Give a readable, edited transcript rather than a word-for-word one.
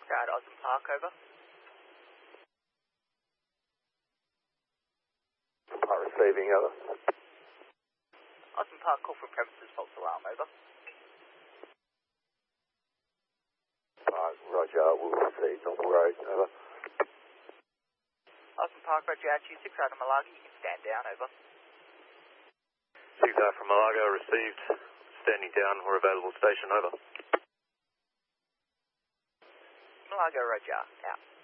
Stroud, Osmond Park, over. Receiving, over. Osmond Park, call for premises false alarm, over. Roger, we'll proceed on the road, over. Osmond Park, Roger, RQ 6 out of Malaga, you can stand down, over. 6 out from Malaga, received, standing down, we're available station, over. Malaga, Roger, out.